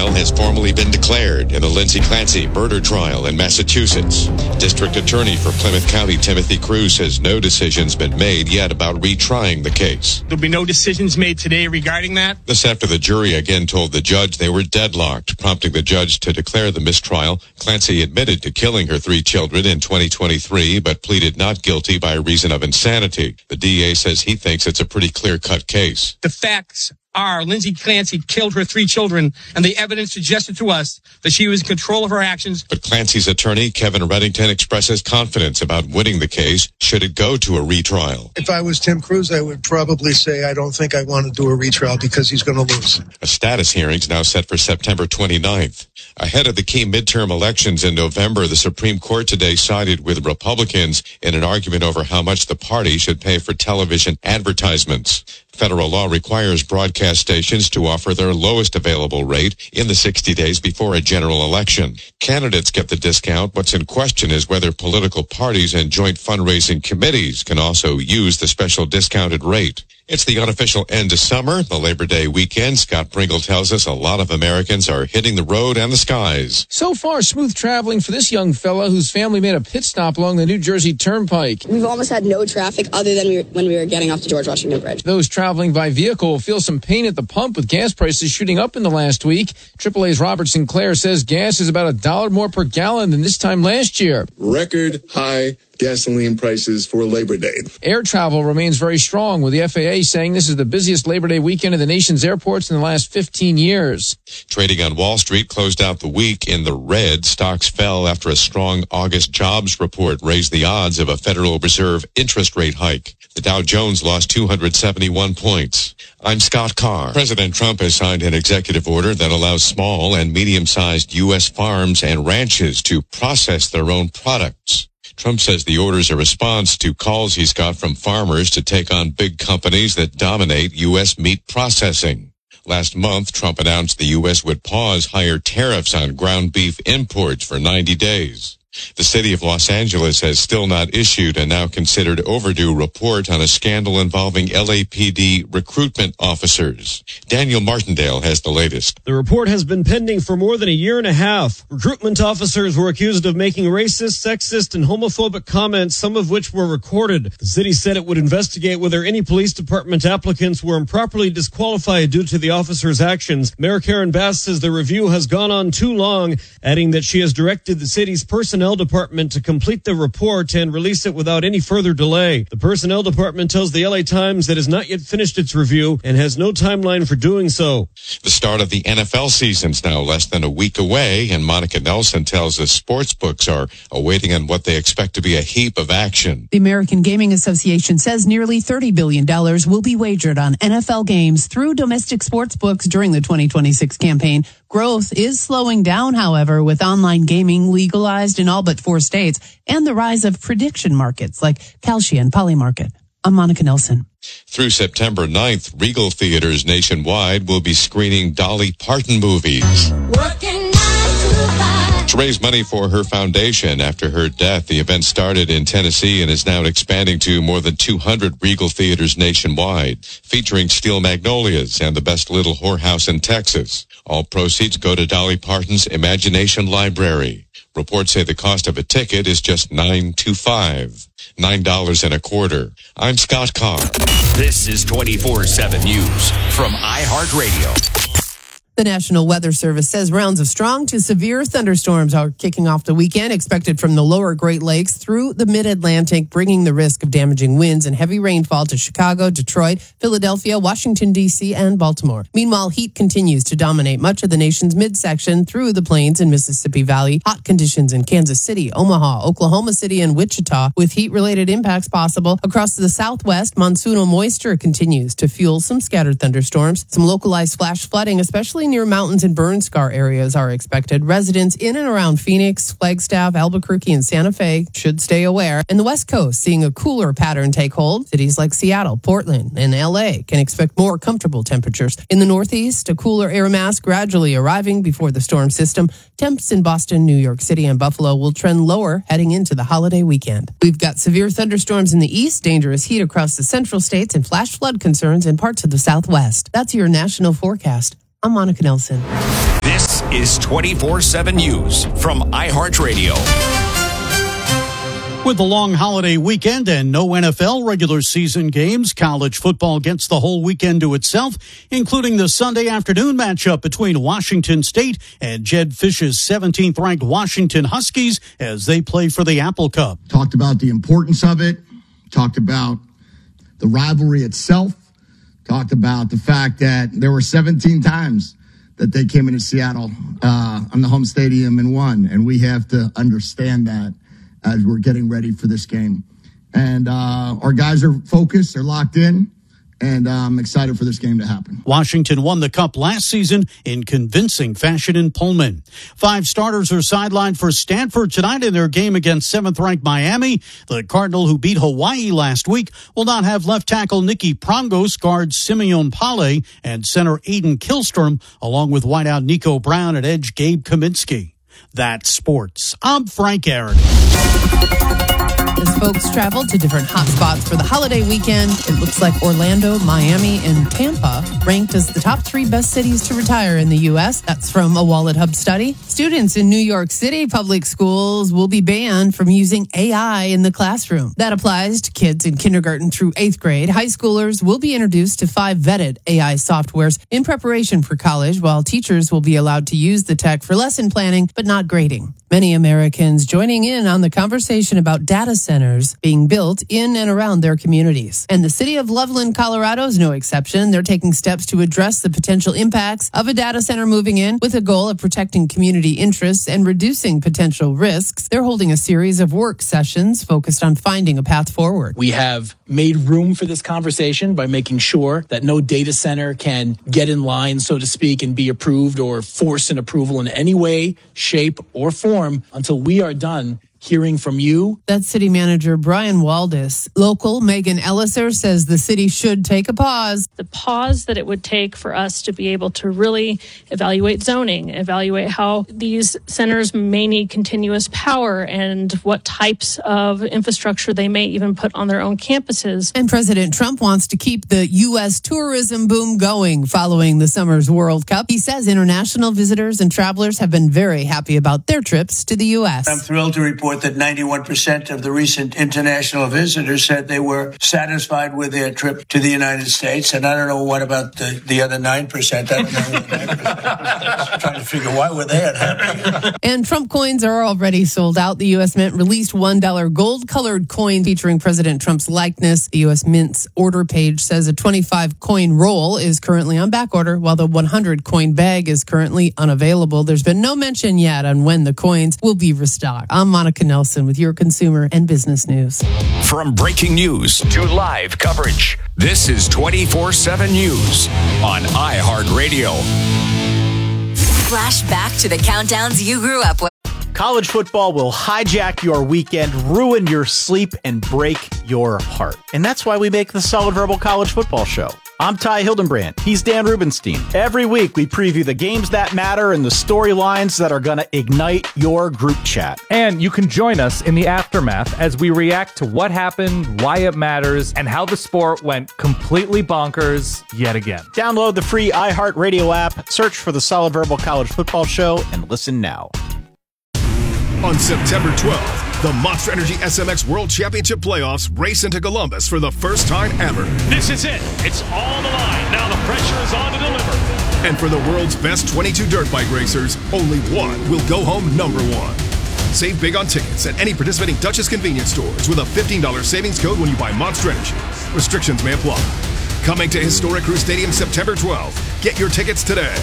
trial has formally been declared in the Lindsay Clancy murder trial in Massachusetts. District Attorney for Plymouth County, Timothy Cruz, says no decision's been made yet about retrying the case. There'll be no decisions made today regarding that. This after the jury again told the judge they were deadlocked, prompting the judge to declare the mistrial. Clancy admitted to killing her 3 children in 2023, but pleaded not guilty by reason of insanity. The DA says he thinks it's a pretty clear-cut case. The facts are Lindsay Clancy killed her 3 children, and the evidence suggested to us that she was in control of her actions. But Clancy's attorney, Kevin Reddington, expresses confidence about winning the case should it go to a retrial. If I was Tim Cruz, I would probably say I don't think I want to do a retrial because he's going to lose. A status hearing's now set for September 29th. Ahead of the key midterm elections in November, the Supreme Court today sided with Republicans in an argument over how much the party should pay for television advertisements. Federal law requires broadcast stations to offer their lowest available rate in the 60 days before a general election. Candidates get the discount. What's in question is whether political parties and joint fundraising committees can also use the special discounted rate. It's the unofficial end of summer, the Labor Day weekend. Scott Pringle tells us a lot of Americans are hitting the road and the skies. So far, smooth traveling for this young fella whose family made a pit stop along the New Jersey Turnpike. We've almost had no traffic other than when we were getting off the George Washington Bridge. Those traveling by vehicle will feel some pain at the pump with gas prices shooting up in the last week. AAA's Robert Sinclair says gas is about $1 more per gallon than this time last year. Record high gasoline prices for Labor Day. Air travel remains very strong, with the FAA saying this is the busiest Labor Day weekend in the nation's airports in the last 15 years. Trading on Wall Street closed out the week in the red. Stocks fell after a strong August jobs report raised the odds of a Federal Reserve interest rate hike. The Dow Jones lost 271 points. I'm Scott Carr. President Trump has signed an executive order that allows small and medium-sized U.S. farms and ranches to process their own products. Trump says the order's a response to calls he's got from farmers to take on big companies that dominate U.S. meat processing. Last month, Trump announced the U.S. would pause higher tariffs on ground beef imports for 90 days. The city of Los Angeles has still not issued a now considered overdue report on a scandal involving LAPD recruitment officers. Daniel Martindale has the latest. The report has been pending for more than a year and a half. Recruitment officers were accused of making racist, sexist, and homophobic comments, some of which were recorded. The city said it would investigate whether any police department applicants were improperly disqualified due to the officers' actions. Mayor Karen Bass says the review has gone on too long, adding that she has directed the city's personnel department to complete the report and release it without any further delay. The personnel department tells the LA Times it has not yet finished its review and has no timeline for doing so. The start of the NFL season's now less than a week away, and Monica Nelson tells us sports books are awaiting on what they expect to be a heap of action. The American Gaming Association says nearly $30 billion will be wagered on NFL games through domestic sports books during the 2026 campaign. Growth is slowing down, however, with online gaming legalized in all but 4 states and the rise of prediction markets like Kalshi and Polymarket. I'm Monica Nelson. Through September 9th, Regal Theaters nationwide will be screening Dolly Parton movies. To raise money for her foundation after her death, the event started in Tennessee and is now expanding to more than 200 Regal Theaters nationwide, featuring Steel Magnolias and the Best Little Whorehouse in Texas. All proceeds go to Dolly Parton's Imagination Library. Reports say the cost of a ticket is just $9.25, $9.25. I'm Scott Carr. This is 24/7 News from iHeartRadio. The National Weather Service says rounds of strong to severe thunderstorms are kicking off the weekend, expected from the lower Great Lakes through the mid-Atlantic, bringing the risk of damaging winds and heavy rainfall to Chicago, Detroit, Philadelphia, Washington, D.C., and Baltimore. Meanwhile, heat continues to dominate much of the nation's midsection through the plains and Mississippi Valley. Hot conditions in Kansas City, Omaha, Oklahoma City, and Wichita, with heat-related impacts possible across the southwest. Monsoonal moisture continues to fuel some scattered thunderstorms. Some localized flash flooding, especially near mountains and burn scar areas, are expected. Residents in and around Phoenix, Flagstaff, Albuquerque, and Santa Fe should stay aware. And the West Coast seeing a cooler pattern take hold. Cities like Seattle, Portland, and LA can expect more comfortable temperatures. In the Northeast, a cooler air mass gradually arriving before the storm system. Temps in Boston, New York City, and Buffalo will trend lower heading into the holiday weekend. We've got severe thunderstorms in the east, dangerous heat across the central states, and flash flood concerns in parts of the southwest. That's your national forecast. I'm Monica Nelson. This is 24/7 News from iHeartRadio. With the long holiday weekend and no NFL regular season games, college football gets the whole weekend to itself, including the Sunday afternoon matchup between Washington State and Jed Fish's 17th ranked Washington Huskies as they play for the Apple Cup. Talked about the importance of it, talked about the rivalry itself, talked about the fact that there were 17 times that they came into Seattle on the home stadium and won, and we have to understand that as we're getting ready for this game. And our guys are focused, they're locked in, and I'm excited for this game to happen. Washington won the Cup last season in convincing fashion in Pullman. 5 starters are sidelined for Stanford tonight in their game against 7th-ranked Miami. The Cardinal, who beat Hawaii last week, will not have left tackle Nicky Prongos, guard Simeon Pale, and center Aiden Killstrom, along with wideout Nico Brown and edge Gabe Kaminsky. That's sports. I'm Frank Aaron. As folks travel to different hotspots for the holiday weekend, it looks like Orlando, Miami, and Tampa ranked as the top 3 best cities to retire in the U.S. That's from a Wallet Hub study. Students in New York City public schools will be banned from using AI in the classroom. That applies to kids in kindergarten through 8th grade. High schoolers will be introduced to 5 vetted AI softwares in preparation for college, while teachers will be allowed to use the tech for lesson planning, but not grading. Many Americans joining in on the conversation about data centers being built in and around their communities. And the city of Loveland, Colorado is no exception. They're taking steps to address the potential impacts of a data center moving in with a goal of protecting community interests and reducing potential risks. They're holding a series of work sessions focused on finding a path forward. We have made room for this conversation by making sure that no data center can get in line, so to speak, and be approved or force an approval in any way, shape, or form until we are done hearing from you. That's City Manager Brian Waldis. Local Megan Elliser says the city should take a pause. The pause that it would take for us to be able to really evaluate zoning, evaluate how these centers may need continuous power and what types of infrastructure they may even put on their own campuses. And President Trump wants to keep the U.S. tourism boom going following the summer's World Cup. He says international visitors and travelers have been very happy about their trips to the U.S. I'm thrilled to report that 91% of the recent international visitors said they were satisfied with their trip to the United States. And I don't know what about the other 9%. I don't know what the 9%. Trying to figure why were they unhappy. And Trump coins are already sold out. The U.S. Mint released $1 gold-colored coin featuring President Trump's likeness. The U.S. Mint's order page says a 25-coin roll is currently on back order, while the 100-coin bag is currently unavailable. There's been no mention yet on when the coins will be restocked. I'm Monica Nelson with your consumer and business news. From breaking news to live coverage, this is 24/7 News on iHeartRadio. Flash back to the countdowns you grew up with. College football will hijack your weekend, ruin your sleep, and break your heart. And that's why we make the Solid Verbal College Football Show. I'm Ty Hildenbrand. He's Dan Rubenstein. Every week, we preview the games that matter and the storylines that are going to ignite your group chat. And you can join us in the aftermath as we react to what happened, why it matters, and how the sport went completely bonkers yet again. Download the free iHeartRadio app, search for the Solid Verbal College Football Show, and listen now. On September 12th, the Monster Energy SMX World Championship Playoffs race into Columbus for the first time ever. This is it. It's all the line. Now the pressure is on to deliver. And for the world's best 22 dirt bike racers, only one will go home number one. Save big on tickets at any participating Dutchess convenience stores with a $15 savings code when you buy Monster Energy. Restrictions may apply. Coming to historic Crew Stadium September 12th. Get your tickets today.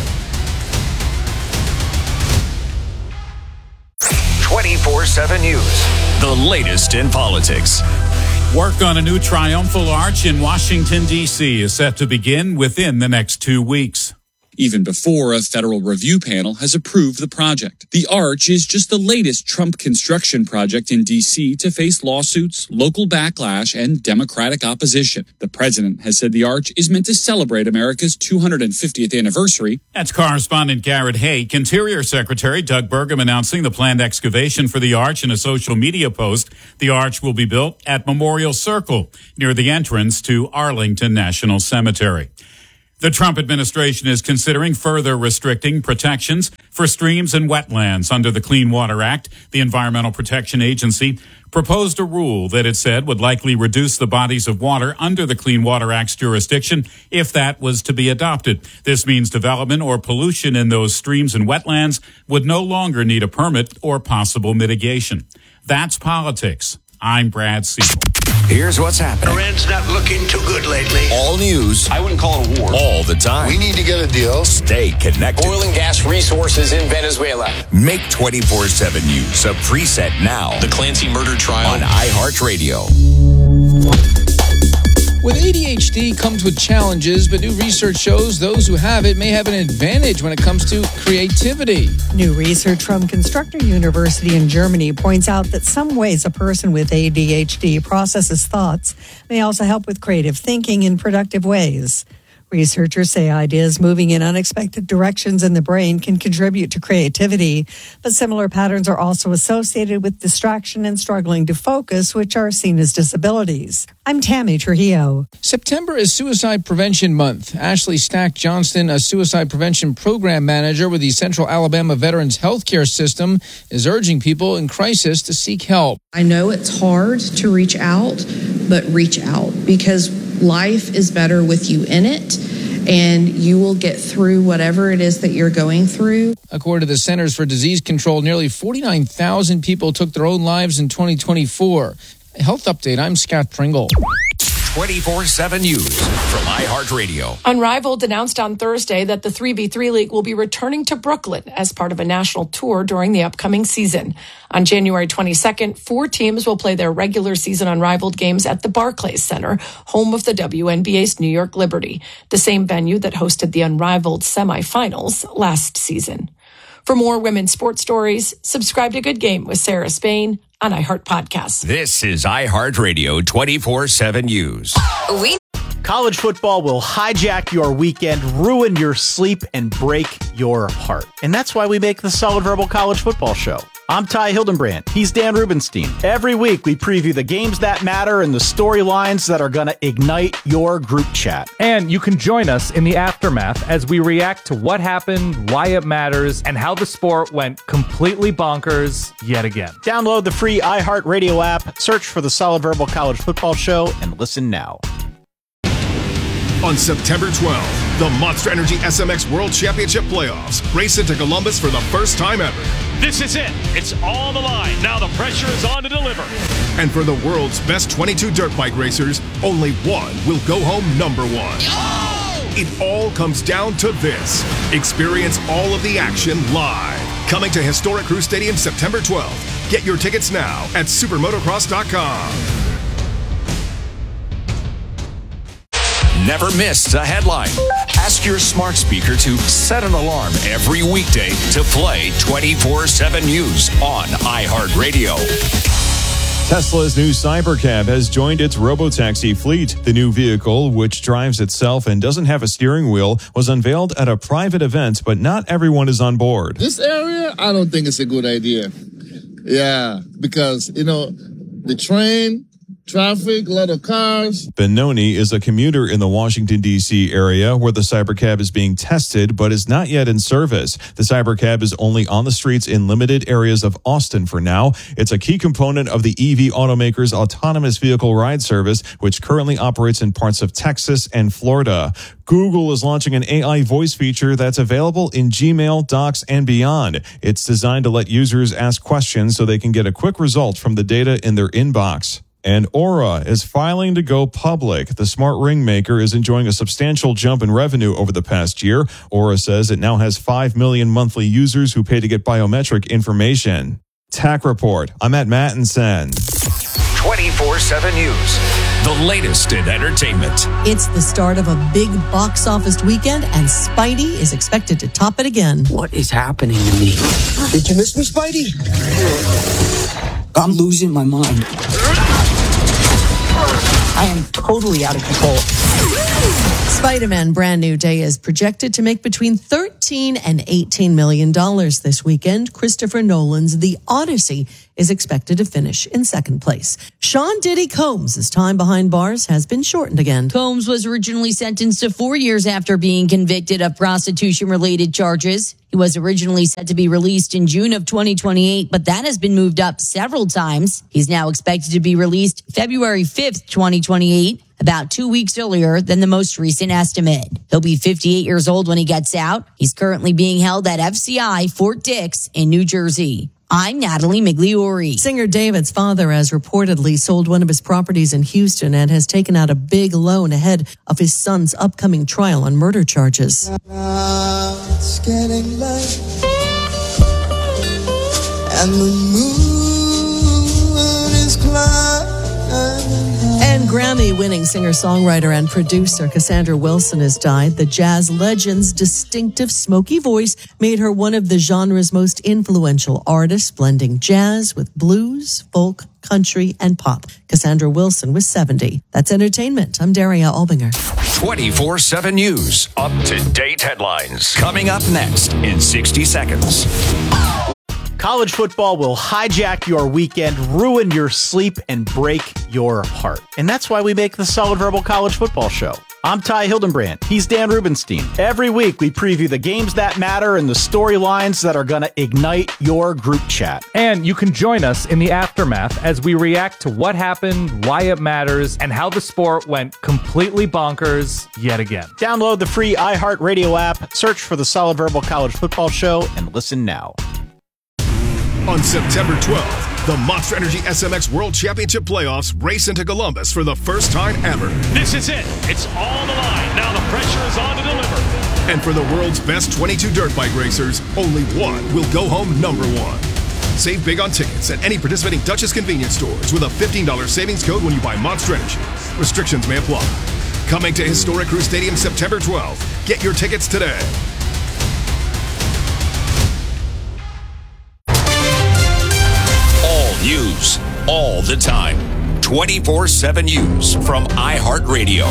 24/7 News, the latest in politics. Work on a new triumphal arch in Washington, D.C. is set to begin within the next 2 weeks. Even before a federal review panel has approved the project. The arch is just the latest Trump construction project in D.C. to face lawsuits, local backlash, and Democratic opposition. The president has said the arch is meant to celebrate America's 250th anniversary. That's correspondent Garrett Hake. Interior Secretary Doug Burgum announcing the planned excavation for the arch in a social media post. The arch will be built at Memorial Circle near the entrance to Arlington National Cemetery. The Trump administration is considering further restricting protections for streams and wetlands under the Clean Water Act. The Environmental Protection Agency proposed a rule that it said would likely reduce the bodies of water under the Clean Water Act's jurisdiction if that was to be adopted. This means development or pollution in those streams and wetlands would no longer need a permit or possible mitigation. That's politics. I'm Brad Siegel. Here's what's happening. Iran's not looking too good lately. All news. I wouldn't call it a war. All the time. We need to get a deal. Stay connected. Oil and gas resources in Venezuela. Make 24/7 News a preset now. The Clancy murder trial on iHeartRadio. With ADHD comes with challenges, but new research shows those who have it may have an advantage when it comes to creativity. New research from Constructor University in Germany points out that some ways a person with ADHD processes thoughts may also help with creative thinking in productive ways. Researchers say ideas moving in unexpected directions in the brain can contribute to creativity, but similar patterns are also associated with distraction and struggling to focus, which are seen as disabilities. I'm Tammy Trujillo. September is Suicide Prevention Month. Ashley Stack Johnston, a suicide prevention program manager with the Central Alabama Veterans Healthcare System, is urging people in crisis to seek help. I know it's hard to reach out, but reach out because life is better with you in it, and you will get through whatever it is that you're going through. According to the Centers for Disease Control, nearly 49,000 people took their own lives in 2024. A health update, I'm Scott Pringle. 24/7 News from iHeartRadio. Unrivaled announced on Thursday that the 3v3 League will be returning to Brooklyn as part of a national tour during the upcoming season. On January 22nd, 4 teams will play their regular season Unrivaled games at the Barclays Center, home of the WNBA's New York Liberty, the same venue that hosted the Unrivaled semifinals last season. For more women's sports stories, subscribe to Good Game with Sarah Spain on iHeart Podcasts. This is iHeartRadio 24/7 News. College football will hijack your weekend, ruin your sleep, and break your heart. And that's why we make the Solid Verbal College Football Show. I'm Ty Hildenbrand. He's Dan Rubenstein. Every week, we preview the games that matter and the storylines that are going to ignite your group chat. And you can join us in the aftermath as we react to what happened, why it matters, and how the sport went completely bonkers yet again. Download the free iHeartRadio app, search for the Solid Verbal College Football Show, and listen now. On September 12th, the Monster Energy SMX World Championship Playoffs race into Columbus for the first time ever. This is it. It's all on the line. Now the pressure is on to deliver. And for the world's best 22 dirt bike racers, only one will go home number one. It all comes down to this. Experience all of the action live. Coming to historic Crew Stadium September 12th. Get your tickets now at supermotocross.com. Never miss a headline. Ask your smart speaker to set an alarm every weekday to play 24/7 News on iHeartRadio. Tesla's new Cybercab has joined its robotaxi fleet. The new vehicle, which drives itself and doesn't have a steering wheel, was unveiled at a private event, but not everyone is on board. This area, I don't think it's a good idea. Yeah, because, the train, traffic, a lot of cars. Benoni is a commuter in the Washington, D.C. area where the Cybercab is being tested but is not yet in service. The Cybercab is only on the streets in limited areas of Austin for now. It's a key component of the EV automaker's autonomous vehicle ride service, which currently operates in parts of Texas and Florida. Google is launching an AI voice feature that's available in Gmail, Docs, and beyond. It's designed to let users ask questions so they can get a quick result from the data in their inbox. And Aura is filing to go public. The smart ring maker is enjoying a substantial jump in revenue over the past year. Aura says it now has 5 million monthly users who pay to get biometric information. Tech Report. I'm at Mattinson. 24/7 News. The latest in entertainment. It's the start of a big box office weekend, and Spidey is expected to top it again. What is happening to me? Did you miss me, Spidey? I'm losing my mind. I am totally out of control. Spider-Man Brand New Day is projected to make between $13 and $18 million this weekend. Christopher Nolan's The Odyssey is expected to finish in second place. Sean Diddy Combs' time behind bars has been shortened again. Combs was originally sentenced to 4 years after being convicted of prostitution-related charges. He was originally set to be released in June of 2028, but that has been moved up several times. He's now expected to be released February 5th, 2028. About 2 weeks earlier than the most recent estimate. He'll be 58 years old when he gets out. He's currently being held at FCI Fort Dix in New Jersey. I'm Natalie Migliori. Singer David's father has reportedly sold one of his properties in Houston and has taken out a big loan ahead of his son's upcoming trial on murder charges. It's getting late, and the moon is climbing. And Grammy-winning singer-songwriter and producer Cassandra Wilson has died. The jazz legend's distinctive smoky voice made her one of the genre's most influential artists, blending jazz with blues, folk, country, and pop. Cassandra Wilson was 70. That's entertainment. I'm Daria Albinger. 24/7 News. Up-to-date headlines. Coming up next in 60 seconds. College football will hijack your weekend, ruin your sleep, and break your heart. And that's why we make the Solid Verbal College Football Show. I'm Ty Hildenbrand. He's Dan Rubenstein. Every week, we preview the games that matter and the storylines that are going to ignite your group chat. And you can join us in the aftermath as we react to what happened, why it matters, and how the sport went completely bonkers yet again. Download the free iHeartRadio app, search for the Solid Verbal College Football Show, and listen now. On September 12th, the Monster Energy SMX World Championship Playoffs race into Columbus for the first time ever. This is it. It's all the line. Now the pressure is on to deliver. And for the world's best 22 dirt bike racers, only one will go home number one. Save big on tickets at any participating Dutchess convenience stores with a $15 savings code when you buy Monster Energy. Restrictions may apply. Coming to Historic Crew Stadium September 12th. Get your tickets today. News all the time. 24/7 News from iHeartRadio.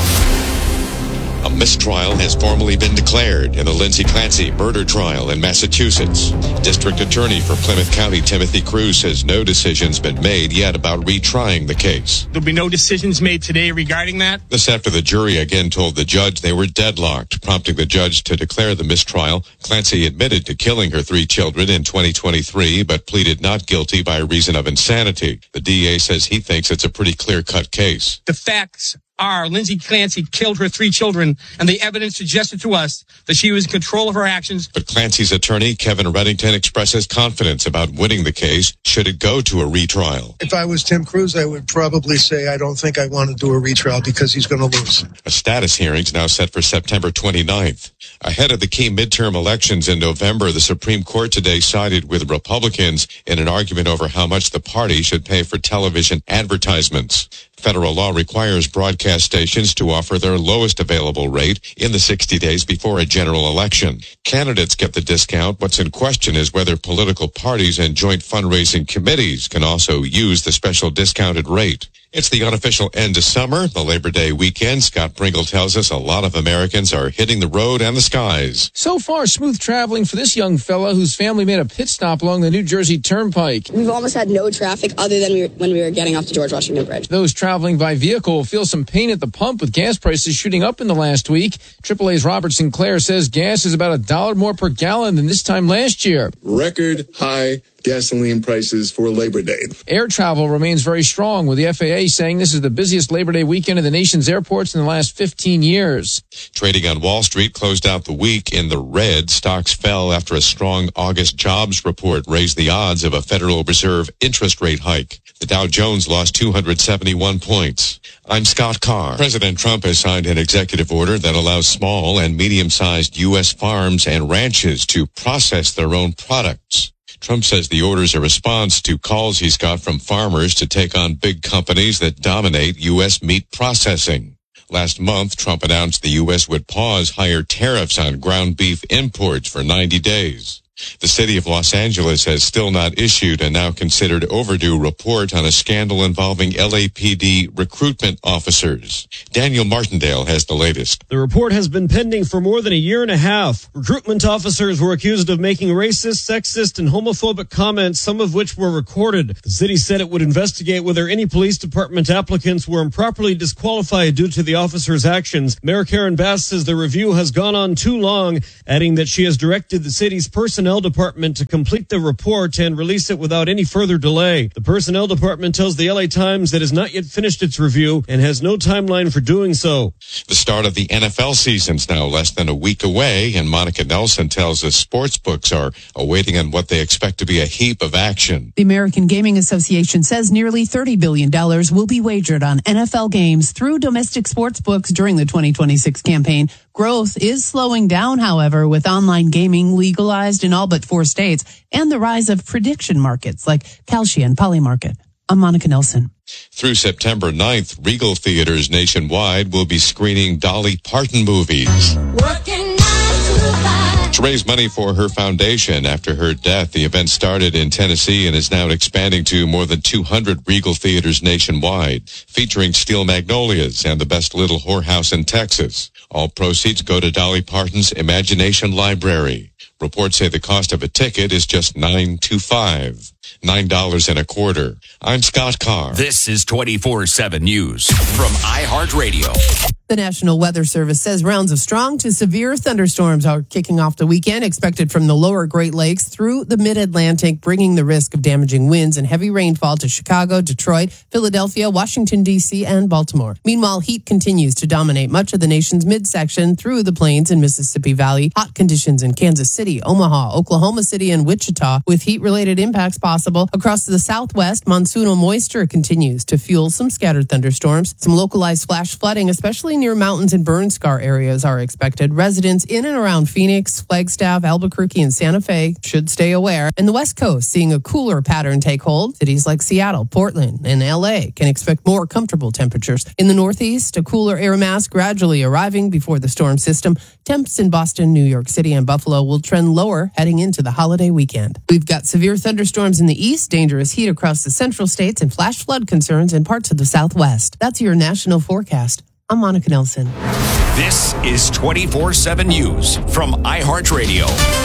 A mistrial has formally been declared in the Lindsay Clancy murder trial in Massachusetts. District Attorney for Plymouth County Timothy Cruz says no decision's been made yet about retrying the case. There'll be no decisions made today regarding that. This after the jury again told the judge they were deadlocked, prompting the judge to declare the mistrial. Clancy admitted to killing her 3 children in 2023, but pleaded not guilty by reason of insanity. The DA says he thinks it's a pretty clear-cut case. The facts are Lindsay Clancy killed her 3 children, and the evidence suggested to us that she was in control of her actions. But Clancy's attorney, Kevin Reddington, expresses confidence about winning the case should it go to a retrial. If I was Tim Cruz, I would probably say I don't think I want to do a retrial because he's going to lose. A status hearing's now set for September 29th. Ahead of the key midterm elections in November, the Supreme Court today sided with Republicans in an argument over how much the party should pay for television advertisements. Federal law requires broadcast stations to offer their lowest available rate in the 60 days before a general election. Candidates get the discount. What's in question is whether political parties and joint fundraising committees can also use the special discounted rate. It's the unofficial end of summer, the Labor Day weekend. Scott Pringle tells us a lot of Americans are hitting the road and the skies. So far, smooth traveling for this young fella whose family made a pit stop along the New Jersey Turnpike. We've almost had no traffic other than when we were getting off the George Washington Bridge. Those traveling by vehicle will feel some pain at the pump with gas prices shooting up in the last week. AAA's Robert Sinclair says gas is about $1 more per gallon than this time last year. Record high gasoline prices for Labor Day. Air travel remains very strong, with the FAA saying this is the busiest Labor Day weekend in the nation's airports in the last 15 years. Trading on Wall Street closed out the week in the red. Stocks fell after a strong August jobs report raised the odds of a Federal Reserve interest rate hike. The Dow Jones lost 271 points. I'm Scott Carr. President Trump has signed an executive order that allows small and medium-sized U.S. farms and ranches to process their own products. Trump says the order's a response to calls he's got from farmers to take on big companies that dominate U.S. meat processing. Last month, Trump announced the U.S. would pause higher tariffs on ground beef imports for 90 days. The city of Los Angeles has still not issued a now considered overdue report on a scandal involving LAPD recruitment officers. Daniel Martindale has the latest. The report has been pending for more than a year and a half. Recruitment officers were accused of making racist, sexist, and homophobic comments, some of which were recorded. The city said it would investigate whether any police department applicants were improperly disqualified due to the officers' actions. Mayor Karen Bass says the review has gone on too long, adding that she has directed the city's personnel department to complete the report and release it without any further delay. The personnel department tells the LA Times that it has not yet finished its review and has no timeline for doing so. The start of the NFL season's now less than a week away, and Monica Nelson tells us sportsbooks are awaiting on what they expect to be a heap of action. The American Gaming Association says nearly $30 billion will be wagered on NFL games through domestic sportsbooks during the 2026 campaign. Growth is slowing down, however, with online gaming legalized in all but 4 states and the rise of prediction markets like Kalshi and Polymarket. I'm Monica Nelson. Through September 9th, Regal Theaters nationwide will be screening Dolly Parton movies. To raise money for her foundation after her death, the event started in Tennessee and is now expanding to more than 200 Regal Theaters nationwide, featuring Steel Magnolias and the Best Little Whorehouse in Texas. All proceeds go to Dolly Parton's Imagination Library. Reports say the cost of a ticket is just $9.25. $9.25. I'm Scott Carr. This is 24/7 News from iHeartRadio. The National Weather Service says rounds of strong to severe thunderstorms are kicking off the weekend, expected from the lower Great Lakes through the mid-Atlantic, bringing the risk of damaging winds and heavy rainfall to Chicago, Detroit, Philadelphia, Washington, D.C., and Baltimore. Meanwhile, heat continues to dominate much of the nation's midsection through the plains and Mississippi Valley. Hot conditions in Kansas City, Omaha, Oklahoma City, and Wichita, with heat-related impacts possible across the Southwest. Monsoonal moisture continues to fuel some scattered thunderstorms. Some localized flash flooding, especially near mountains and burn scar areas, are expected. Residents in and around Phoenix, Flagstaff, Albuquerque, and Santa Fe should stay aware. And the West Coast seeing a cooler pattern take hold. Cities like Seattle, Portland, and LA can expect more comfortable temperatures. In the Northeast, a cooler air mass gradually arriving before the storm system. Temps in Boston, New York City, and Buffalo will trend lower heading into the holiday weekend. We've got severe thunderstorms in the east, dangerous heat across the central states, and flash flood concerns in parts of the Southwest. That's your national forecast. I'm Monica Nelson. This is 24/7 News from iHeartRadio.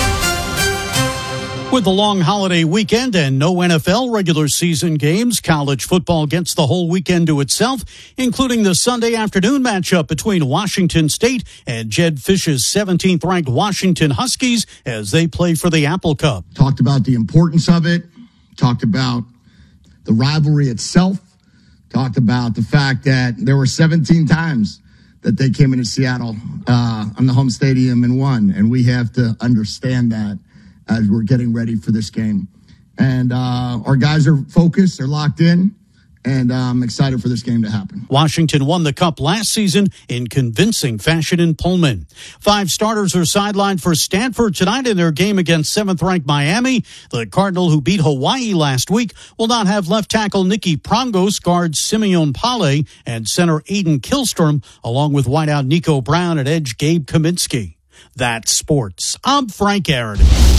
With the long holiday weekend and no NFL regular season games, college football gets the whole weekend to itself, including the Sunday afternoon matchup between Washington State and Jed Fish's 17th ranked Washington Huskies as they play for the Apple Cup. Talked about the importance of it, talked about the rivalry itself, talked about the fact that there were 17 times that they came into Seattle on the home stadium and won. And we have to understand that as we're getting ready for this game. And our guys are focused, they're locked in, and I'm excited for this game to happen. Washington won the Cup last season in convincing fashion in Pullman. 5 starters are sidelined for Stanford tonight in their game against 7th-ranked Miami. The Cardinal, who beat Hawaii last week, will not have left tackle Nicky Prongos, guard Simeon Pale, and center Aiden Killstrom, along with wideout Nico Brown and edge Gabe Kaminsky. That's sports. I'm Frank Aaron.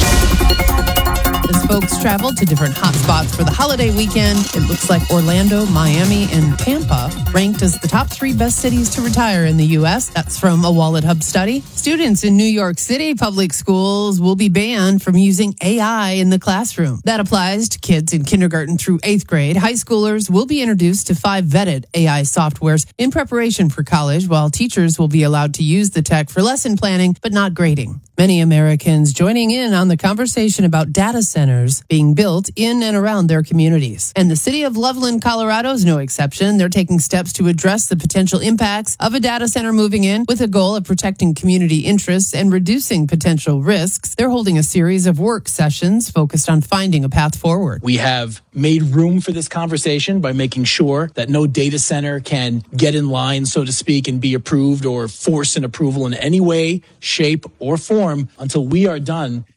As folks travel to different hotspots for the holiday weekend, it looks like Orlando, Miami, and Tampa ranked as the top 3 best cities to retire in the U.S. That's from a Wallet Hub study. Students in New York City public schools will be banned from using AI in the classroom. That applies to kids in kindergarten through 8th grade. High schoolers will be introduced to 5 vetted AI softwares in preparation for college, while teachers will be allowed to use the tech for lesson planning, but not grading. Many Americans joining in on the conversation about data centers being built in and around their communities. And the city of Loveland, Colorado is no exception. They're taking steps to address the potential impacts of a data center moving in with a goal of protecting community interests and reducing potential risks. They're holding a series of work sessions focused on finding a path forward. We have made room for this conversation by making sure that no data center can get in line, so to speak, and be approved or force an approval in any way, shape, or form until we are done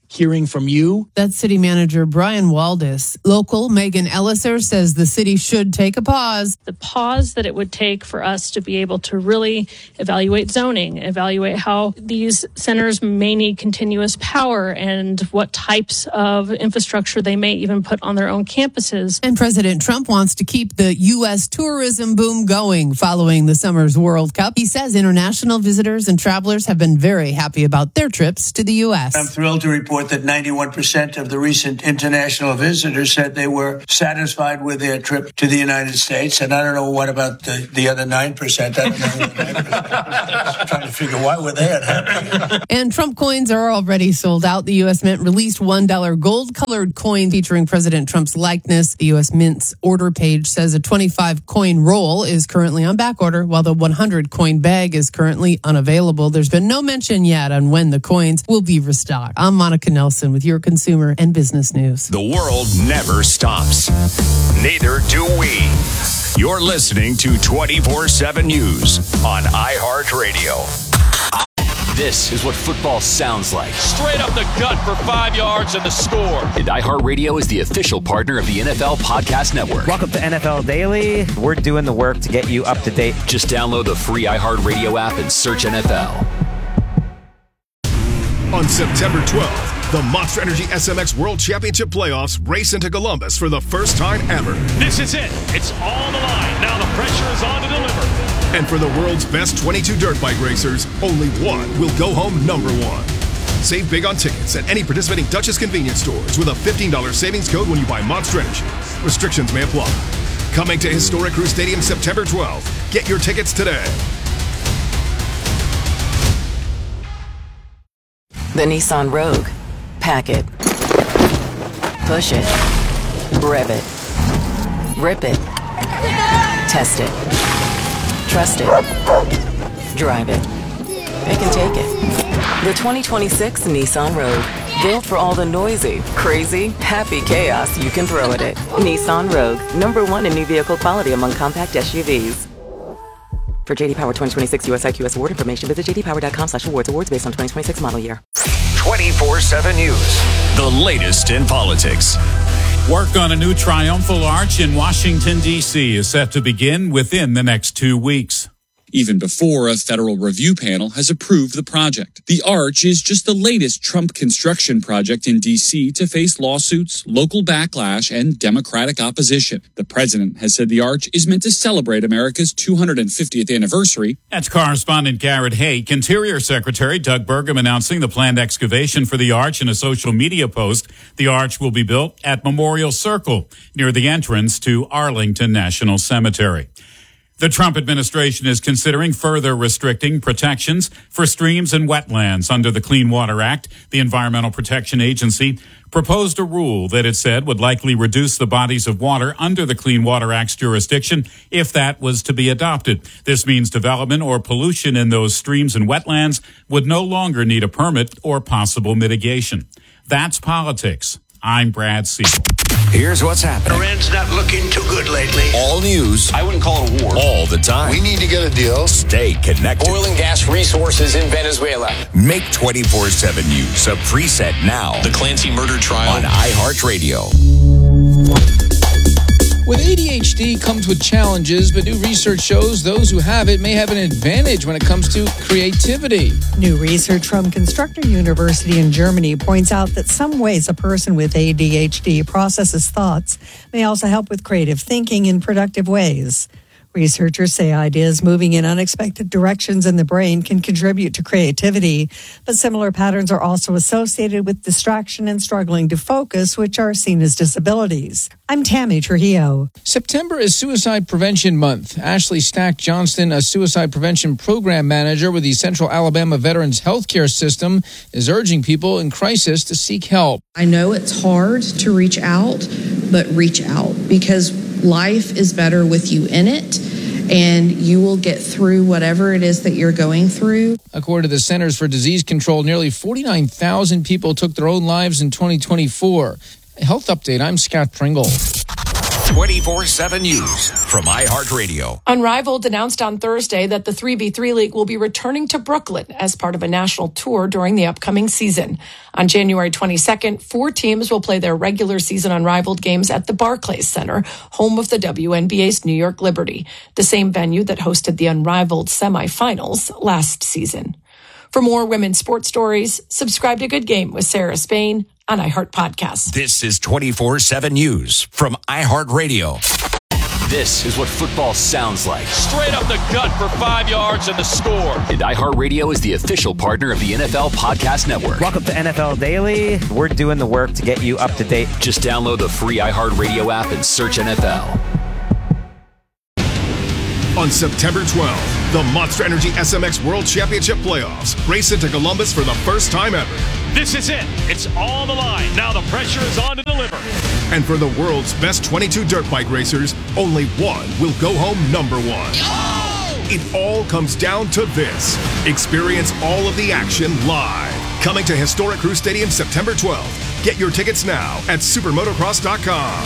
hearing from you. That's City Manager Brian Waldis. Local Megan Elliser says the city should take a pause. The pause that it would take for us to be able to really evaluate zoning, evaluate how these centers may need continuous power and what types of infrastructure they may even put on their own campuses. And President Trump wants to keep the U.S. tourism boom going following the summer's World Cup. He says international visitors and travelers have been very happy about their trips to the U.S. I'm thrilled to report that 91% of the recent international visitors said they were satisfied with their trip to the United States. And I don't know what about the other 9%. I don't know who the 9% is. Trying to figure why were they unhappy. And Trump coins are already sold out. The U.S. Mint released $1 gold-colored coin featuring President Trump's likeness. The U.S. Mint's order page says a 25-coin roll is currently on back order, while the 100-coin bag is currently unavailable. There's been no mention yet on when the coins will be restocked. I'm Monica Nelson with your consumer and business news. The world never stops. Neither do we. You're listening to 24/7 News on iHeartRadio. This is what football sounds like. Straight up the gut for 5 yards and the score. And iHeartRadio is the official partner of the NFL Podcast Network. Welcome to NFL Daily. We're doing the work to get you up to date. Just download the free iHeartRadio app and search NFL. On September 12th, the Monster Energy SMX World Championship Playoffs race into Columbus for the first time ever. This is it. It's all on the line. Now the pressure is on to deliver. And for the world's best 22 dirt bike racers, only one will go home number one. Save big on tickets at any participating Dutchess convenience stores with a $15 savings code when you buy Monster Energy. Restrictions may apply. Coming to Historic Crew Stadium September 12th. Get your tickets today. The Nissan Rogue. Pack it. Push it. Rev it. Rip it. Test it. Trust it. Drive it. Pick and take it. The 2026 Nissan Rogue. Built for all the noisy, crazy, happy chaos you can throw at it. Nissan Rogue. #1 in new vehicle quality among compact SUVs. For JD Power 2026 US IQS award information, visit jdpower.com/awards. Awards based on 2026 model year. 24/7 News. The latest in politics. Work on a new triumphal arch in Washington, D.C. is set to begin within the next 2 weeks. Even before a federal review panel has approved the project. The arch is just the latest Trump construction project in D.C. to face lawsuits, local backlash, and Democratic opposition. The president has said the arch is meant to celebrate America's 250th anniversary. That's correspondent Garrett Hake. Interior Secretary Doug Burgum announcing the planned excavation for the arch in a social media post. The arch will be built at Memorial Circle near the entrance to Arlington National Cemetery. The Trump administration is considering further restricting protections for streams and wetlands under the Clean Water Act. The Environmental Protection Agency proposed a rule that it said would likely reduce the bodies of water under the Clean Water Act's jurisdiction if that was to be adopted. This means development or pollution in those streams and wetlands would no longer need a permit or possible mitigation. That's politics. I'm Brad Siegel. Here's what's happening. Iran's not looking too good lately. All news. I wouldn't call it a war. All the time. We need to get a deal. Stay connected. Oil and gas resources in Venezuela. Make 24/7 News a preset now. The Clancy murder trial on iHeartRadio. With ADHD comes with challenges, but new research shows those who have it may have an advantage when it comes to creativity. New research from Constructor University in Germany points out that some ways a person with ADHD processes thoughts may also help with creative thinking in productive ways. Researchers say ideas moving in unexpected directions in the brain can contribute to creativity, but similar patterns are also associated with distraction and struggling to focus, which are seen as disabilities. I'm Tammy Trujillo. September is Suicide Prevention Month. Ashley Stack Johnston, a suicide prevention program manager with the Central Alabama Veterans Healthcare System, is urging people in crisis to seek help. I know it's hard to reach out, but reach out because life is better with you in it, and you will get through whatever it is that you're going through. According to the Centers for Disease Control, nearly 49,000 people took their own lives in 2024. A health update, I'm Scott Pringle. 24/7 News from iHeartRadio. Unrivaled announced on Thursday that the 3v3 League will be returning to Brooklyn as part of a national tour during the upcoming season. On January 22nd, 4 teams will play their regular season Unrivaled games at the Barclays Center, home of the WNBA's New York Liberty, the same venue that hosted the Unrivaled semifinals last season. For more women's sports stories, subscribe to Good Game with Sarah Spain on iHeart Podcasts. This is 24/7 News from iHeartRadio. This is what football sounds like. Straight up the gut for 5 yards and the score. And iHeartRadio is the official partner of the NFL Podcast Network. Welcome to NFL Daily. We're doing the work to get you up to date. Just download the free iHeartRadio app and search NFL. On September 12th, the Monster Energy SMX World Championship Playoffs race into Columbus for the first time ever. This is it. It's all on the line. Now the pressure is on to deliver. And for the world's best 22 dirt bike racers, only one will go home number one. It all comes down to this. Experience all of the action live. Coming to Historic Crew Stadium September 12th. Get your tickets now at supermotocross.com.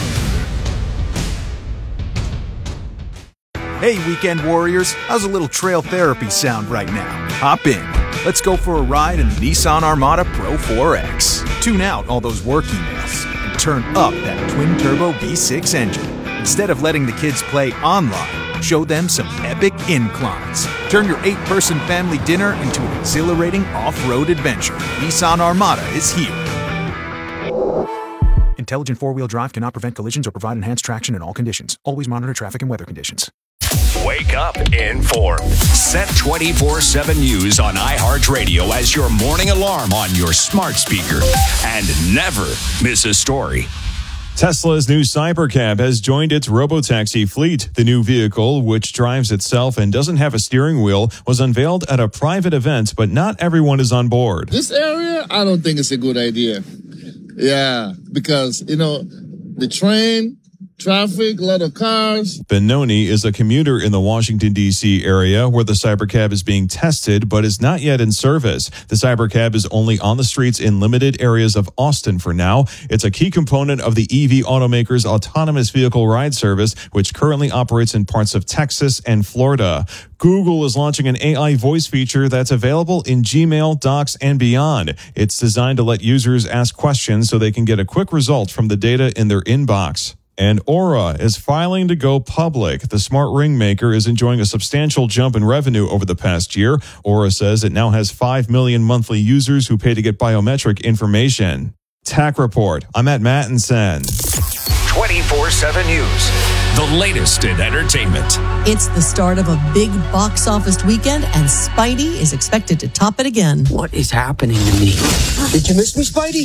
Hey, weekend warriors, how's a little trail therapy sound right now? Hop in. Let's go for a ride in the Nissan Armada Pro 4X. Tune out all those work emails and turn up that twin-turbo V6 engine. Instead of letting the kids play online, show them some epic inclines. Turn your 8-person family dinner into an exhilarating off-road adventure. Nissan Armada is here. Intelligent four-wheel drive cannot prevent collisions or provide enhanced traction in all conditions. Always monitor traffic and weather conditions. Wake up informed. Set 24/7 News on iHeartRadio as your morning alarm on your smart speaker. And never miss a story. Tesla's new Cybercab has joined its robotaxi fleet. The new vehicle, which drives itself and doesn't have a steering wheel, was unveiled at a private event, but not everyone is on board. This area, I don't think it's a good idea. Yeah, because, the train, traffic, a lot of cars. Benoni is a commuter in the Washington, D.C. area where the Cybercab is being tested, but is not yet in service. The Cybercab is only on the streets in limited areas of Austin for now. It's a key component of the EV automaker's autonomous vehicle ride service, which currently operates in parts of Texas and Florida. Google is launching an AI voice feature that's available in Gmail, Docs, and beyond. It's designed to let users ask questions so they can get a quick result from the data in their inbox. And Aura is filing to go public. The smart ring maker is enjoying a substantial jump in revenue over the past year. Aura says it now has 5 million monthly users who pay to get biometric information. Tech Report. I'm at Mattinson. 24/7 News. The latest in entertainment. It's the start of a big box office weekend, and Spidey is expected to top it again. What is happening to me? Did you miss me, Spidey?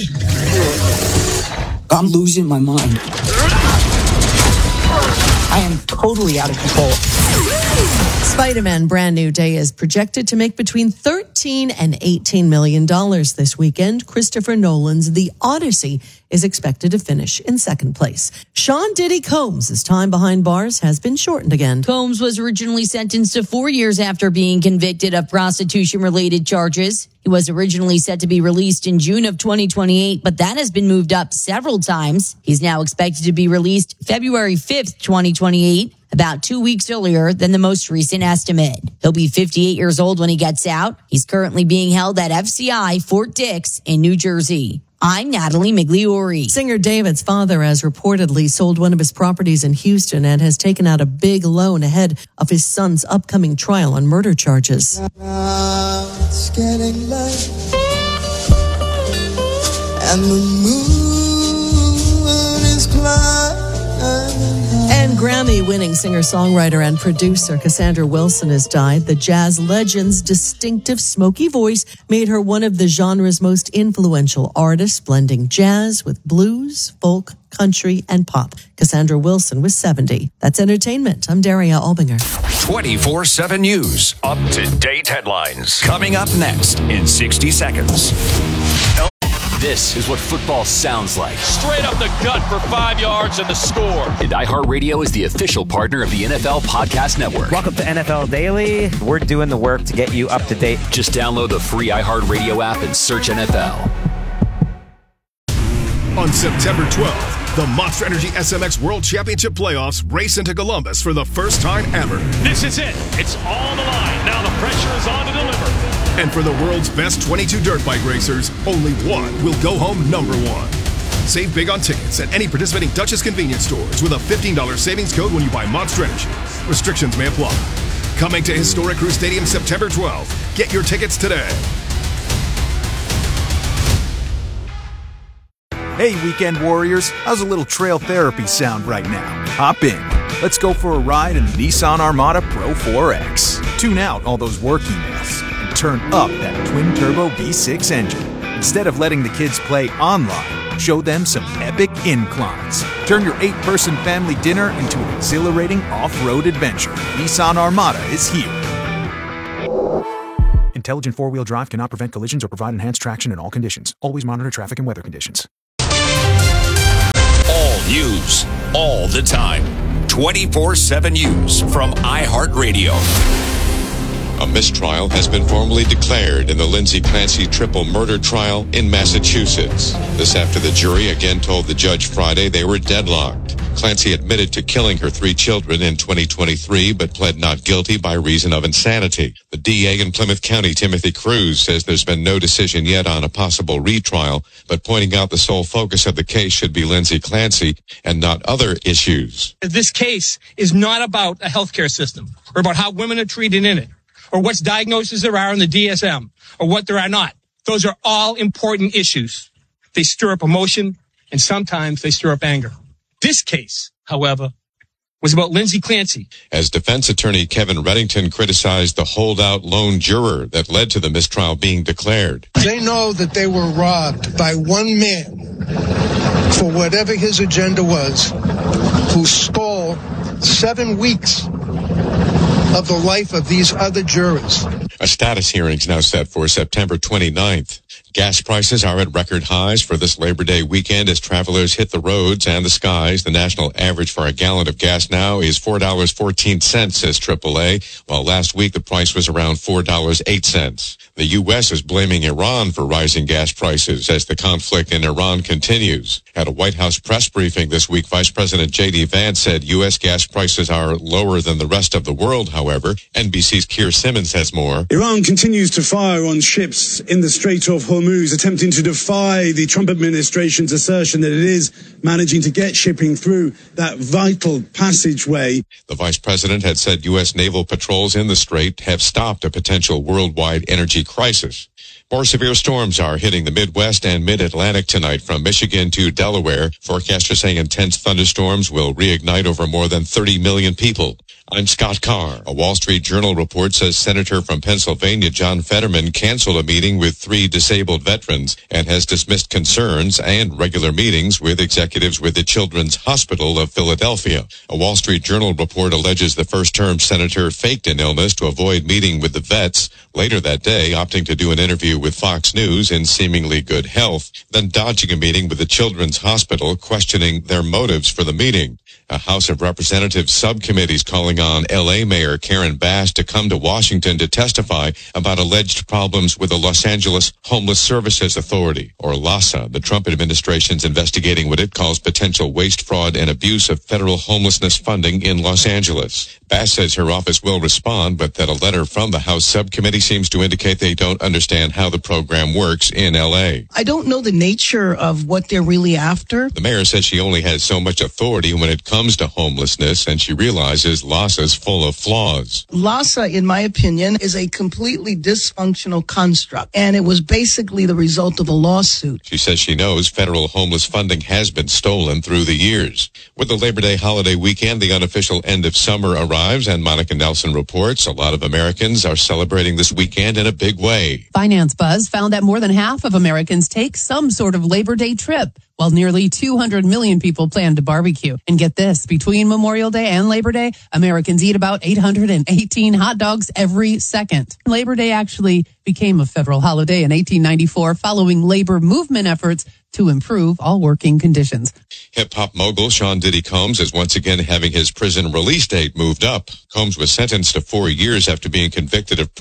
I'm losing my mind. I am totally out of control. Spider-Man Brand New Day is projected to make between $13 and $18 million this weekend. Christopher Nolan's The Odyssey is expected to finish in second place. Sean Diddy Combs' time behind bars has been shortened again. Combs was originally sentenced to 4 years after being convicted of prostitution-related charges. He was originally set to be released in June of 2028, but that has been moved up several times. He's now expected to be released February 5th, 2028, about 2 weeks earlier than the most recent estimate. He'll be 58 years old when he gets out. He's currently being held at FCI Fort Dix in New Jersey. I'm Natalie Migliori. Singer David's father has reportedly sold one of his properties in Houston and has taken out a big loan ahead of his son's upcoming trial on murder charges. It's getting late, and the moon is climbing. And Grammy-winning singer-songwriter and producer Cassandra Wilson has died. The jazz legend's distinctive smoky voice made her one of the genre's most influential artists, blending jazz with blues, folk, country, and pop. Cassandra Wilson was 70. That's entertainment. I'm Daria Albinger. 24/7 News. Up-to-date headlines. Coming up next in 60 seconds. This is what football sounds like. Straight up the gut for 5 yards and the score. And iHeartRadio is the official partner of the NFL Podcast Network. Welcome to NFL Daily. We're doing the work to get you up to date. Just download the free iHeartRadio app and search NFL. On September 12th, The Monster Energy SMX World Championship Playoffs race into Columbus for the first time ever. This is it. It's on the line. Now the pressure is on to deliver. And for the world's best 22 dirt bike racers, only one will go home number one. Save big on tickets at any participating Dutchess convenience stores with a $15 savings code when you buy Monster Energy. Restrictions may apply. Coming to Historic Crew Stadium September 12th. Get your tickets today. Hey, weekend warriors, how's a little trail therapy sound right now? Hop in. Let's go for a ride in the Nissan Armada Pro 4X. Tune out all those work emails and turn up that twin-turbo V6 engine. Instead of letting the kids play online, show them some epic inclines. Turn your 8-person family dinner into an exhilarating off-road adventure. Nissan Armada is here. Intelligent four-wheel drive cannot prevent collisions or provide enhanced traction in all conditions. Always monitor traffic and weather conditions. All news, all the time. 24/7 News from iHeartRadio. A mistrial has been formally declared in the Lindsay Clancy triple murder trial in Massachusetts. This after the jury again told the judge Friday they were deadlocked. Clancy admitted to killing her 3 children in 2023, but pled not guilty by reason of insanity. The DA in Plymouth County, Timothy Cruz, says there's been no decision yet on a possible retrial, but pointing out the sole focus of the case should be Lindsay Clancy and not other issues. This case is not about a healthcare system or about how women are treated in it, or what diagnoses there are in the DSM, or what there are not. Those are all important issues. They stir up emotion, and sometimes they stir up anger. This case, however, was about Lindsay Clancy. As defense attorney Kevin Reddington criticized the holdout lone juror that led to the mistrial being declared. They know that they were robbed by one man for whatever his agenda was, who stole 7 weeks of the life of these other jurors. A status hearing is now set for September 29th. Gas prices are at record highs for this Labor Day weekend as travelers hit the roads and the skies. The national average for a gallon of gas now is $4.14, says AAA, while last week the price was around $4.08. The U.S. is blaming Iran for rising gas prices as the conflict in Iran continues. At a White House press briefing this week, Vice President J.D. Vance said U.S. gas prices are lower than the rest of the world, however. NBC's Keir Simmons has more. Iran continues to fire on ships in the Strait of Hormuz, attempting to defy the Trump administration's assertion that it is managing to get shipping through that vital passageway. The vice president had said U.S. naval patrols in the strait have stopped a potential worldwide energy crisis. More severe storms are hitting the Midwest and Mid-Atlantic tonight from Michigan to Delaware. Forecasters saying intense thunderstorms will reignite over more than 30 million people. I'm Scott Carr. A Wall Street Journal report says Senator from Pennsylvania John Fetterman canceled a meeting with 3 disabled veterans and has dismissed concerns and regular meetings with executives with the Children's Hospital of Philadelphia. A Wall Street Journal report alleges the first-term senator faked an illness to avoid meeting with the vets, later that day opting to do an interview with Fox News in seemingly good health, then dodging a meeting with the Children's Hospital, questioning their motives for the meeting. A House of Representatives subcommittee is calling on L.A. Mayor Karen Bass to come to Washington to testify about alleged problems with the Los Angeles Homeless Services Authority, or LAHSA. The Trump administration's investigating what it calls potential waste, fraud, and abuse of federal homelessness funding in Los Angeles. Bass says her office will respond, but that a letter from the House subcommittee seems to indicate they don't understand how the program works in L.A. I don't know the nature of what they're really after. The mayor says she only has so much authority when it comes to homelessness, and she realizes LAHSA's full of flaws. LAHSA, in my opinion, is a completely dysfunctional construct, and it was basically the result of a lawsuit. She says she knows federal homeless funding has been stolen through the years. With the Labor Day holiday weekend, the unofficial end of summer arrives, and Monica Nelson reports a lot of Americans are celebrating this weekend in a big way. Finance Buzz found that more than half of Americans take some sort of Labor Day trip, while nearly 200 million people plan to barbecue. And get this, between Memorial Day and Labor Day, Americans eat about 818 hot dogs every second. Labor Day actually became a federal holiday in 1894 following labor movement efforts to improve all working conditions. Hip-hop mogul Sean Diddy Combs is once again having his prison release date moved up. Combs was sentenced to 4 years after being convicted of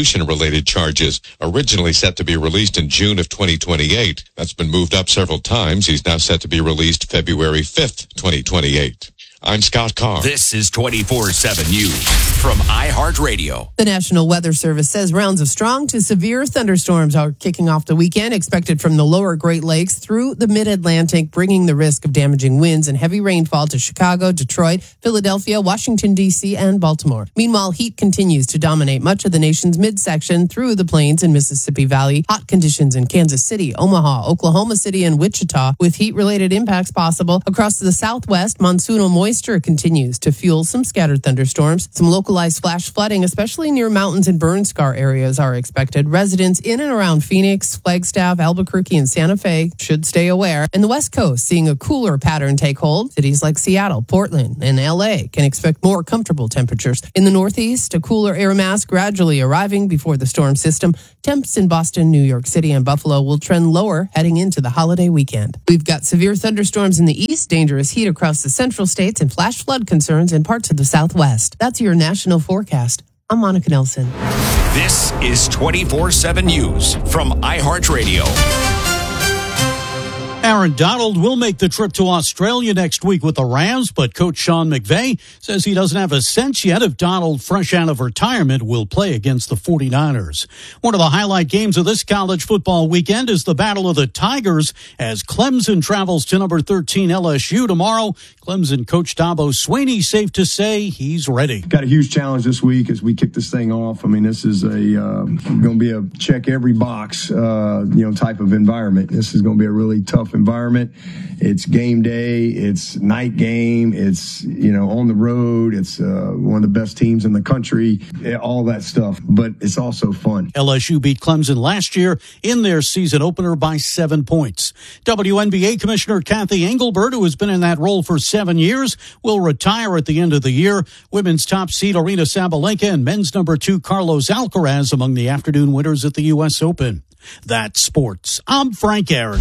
prostitution-related charges, originally set to be released in June of 2028. That's been moved up several times. Times. He's now set to be released February 5th, 2028. I'm Scott Carr. This is 24/7 News from iHeartRadio. The National Weather Service says rounds of strong to severe thunderstorms are kicking off the weekend, expected from the lower Great Lakes through the mid-Atlantic, bringing the risk of damaging winds and heavy rainfall to Chicago, Detroit, Philadelphia, Washington, D.C., and Baltimore. Meanwhile, heat continues to dominate much of the nation's midsection through the plains and Mississippi Valley. Hot conditions in Kansas City, Omaha, Oklahoma City, and Wichita, with heat-related impacts possible across the southwest. Monsoonal moisture continues to fuel some scattered thunderstorms. Some localized flash flooding, especially near mountains and burn scar areas, are expected. Residents in and around Phoenix, Flagstaff, Albuquerque, and Santa Fe should stay aware. And the West Coast seeing a cooler pattern take hold. Cities like Seattle, Portland, and LA can expect more comfortable temperatures. In the Northeast, a cooler air mass gradually arriving before the storm system. Temps in Boston, New York City, and Buffalo will trend lower heading into the holiday weekend. We've got severe thunderstorms in the east, dangerous heat across the central states, and flash flood concerns in parts of the southwest. That's your national forecast. I'm Monica Nelson. This is 24/7 News from iHeartRadio. Aaron Donald will make the trip to Australia next week with the Rams, but coach Sean McVay says he doesn't have a sense yet if Donald, fresh out of retirement, will play against the 49ers. One of the highlight games of this college football weekend is the Battle of the Tigers as Clemson travels to number 13 LSU tomorrow. Clemson coach Dabo Swinney, safe to say he's ready. Got a huge challenge this week as we kick this thing off. I mean, this is going to be a check every box, type of environment. This is going to be a really tough environment. It's game day. It's night game. It's, on the road. It's one of the best teams in the country, all that stuff. But it's also fun. LSU beat Clemson last year in their season opener by 7 points. WNBA Commissioner Kathy Engelbert, who has been in that role for 7 years, will retire at the end of the year. Women's top seed Arena Sabalenka and men's number 2 Carlos Alcaraz among the afternoon winners at the U.S. Open. That's sports. I'm Frank Aaron.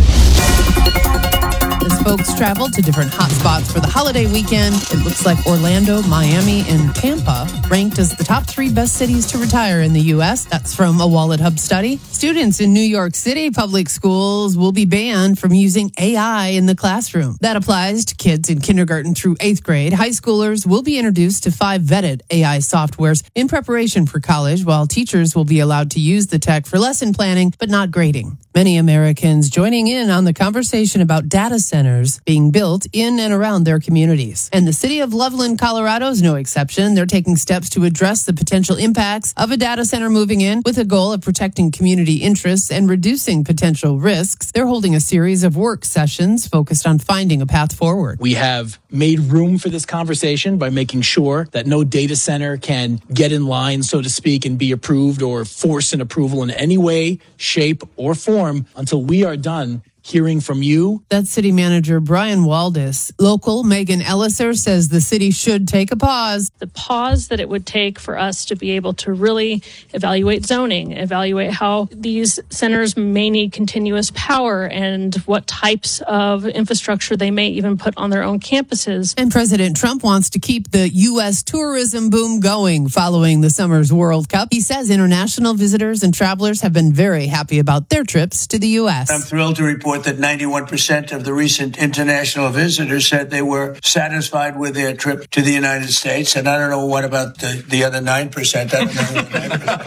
As folks travel to different hotspots for the holiday weekend, it looks like Orlando, Miami, and Tampa ranked as the top 3 best cities to retire in the U.S. That's from a Wallet Hub study. Students in New York City public schools will be banned from using AI in the classroom. That applies to kids in kindergarten through 8th grade. High schoolers will be introduced to 5 vetted AI softwares in preparation for college, while teachers will be allowed to use the tech for lesson planning, but not grading. Many Americans joining in on the conversation about data centers being built in and around their communities. And the city of Loveland, Colorado is no exception. They're taking steps to address the potential impacts of a data center moving in with a goal of protecting community interests and reducing potential risks. They're holding a series of work sessions focused on finding a path forward. We have made room for this conversation by making sure that no data center can get in line, so to speak, and be approved or force an approval in any way, shape, or form until we are done hearing from you. That's City Manager Brian Waldis. Local Megan Elliser says the city should take a pause. The pause that it would take for us to be able to really evaluate zoning, evaluate how these centers may need continuous power and what types of infrastructure they may even put on their own campuses. And President Trump wants to keep the U.S. tourism boom going following the summer's World Cup. He says international visitors and travelers have been very happy about their trips to the U.S. I'm thrilled to report that 91% of the recent international visitors said they were satisfied with their trip to the United States. And I don't know what about the other 9%. I don't know the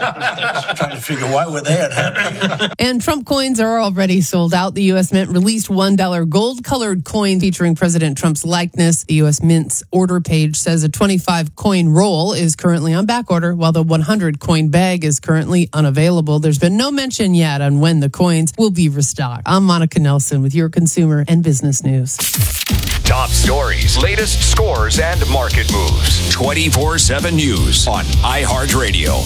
9%. Trying to figure why were they unhappy. And Trump coins are already sold out. The U.S. Mint released $1 gold-colored coin featuring President Trump's likeness. The U.S. Mint's order page says a 25-coin roll is currently on back order, while the 100-coin bag is currently unavailable. There's been no mention yet on when the coins will be restocked. I'm Monica Nelson with your consumer and business news. Top stories, latest scores, and market moves. 24/7 News on iHeartRadio.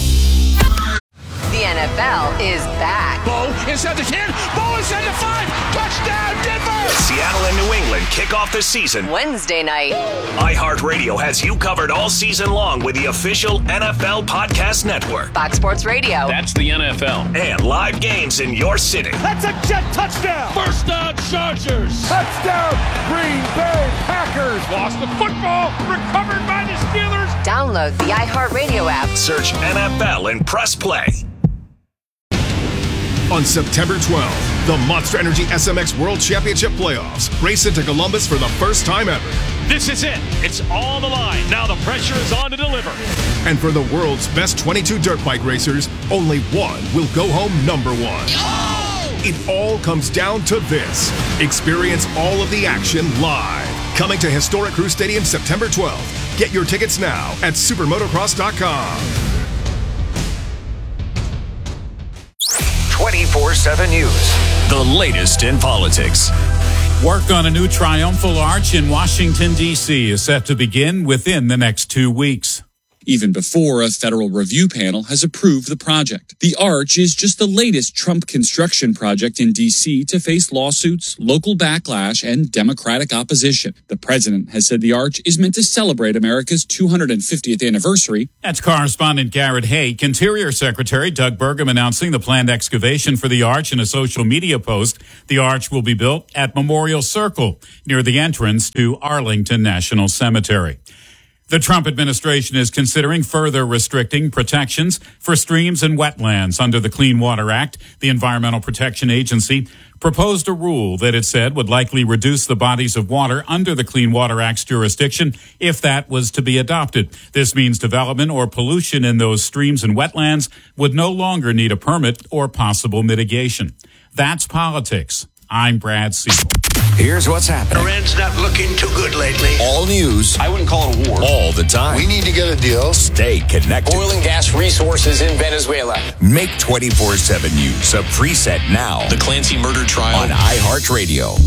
The NFL is back. Bo inside the 10. Bo inside the 5. Touchdown, Denver! Seattle and New England kick off the season Wednesday night. iHeartRadio has you covered all season long with the official NFL Podcast Network. Fox Sports Radio. That's the NFL. And live games in your city. That's a jet touchdown. First down, Chargers. Touchdown, Green Bay Packers. Lost the football. Recovered by the Steelers. Download the iHeartRadio app. Search NFL and press play. On September 12th, the Monster Energy SMX World Championship Playoffs race into Columbus for the first time ever. This is it. It's all on the line. Now the pressure is on to deliver. And for the world's best 22 dirt bike racers, only one will go home number one. It all comes down to this. Experience all of the action live. Coming to Historic Crew Stadium September 12th. Get your tickets now at supermotocross.com. 24/7 News. The latest in politics. Work on a new triumphal arch in Washington, D.C. is set to begin within the next 2 weeks. Even before a federal review panel has approved the project. The arch is just the latest Trump construction project in D.C. to face lawsuits, local backlash, and Democratic opposition. The president has said the arch is meant to celebrate America's 250th anniversary. That's correspondent Garrett Hake. Interior Secretary Doug Burgum announcing the planned excavation for the arch in a social media post. The arch will be built at Memorial Circle near the entrance to Arlington National Cemetery. The Trump administration is considering further restricting protections for streams and wetlands under the Clean Water Act. The Environmental Protection Agency proposed a rule that it said would likely reduce the bodies of water under the Clean Water Act's jurisdiction if that was to be adopted. This means development or pollution in those streams and wetlands would no longer need a permit or possible mitigation. That's politics. I'm Brad Siegel. Here's what's happening. Iran's not looking too good lately. All news. I wouldn't call it a war. All the time. We need to get a deal. Stay connected. Oil and gas resources in Venezuela. Make 24/7 News a preset now. The Clancy murder trial on iHeartRadio.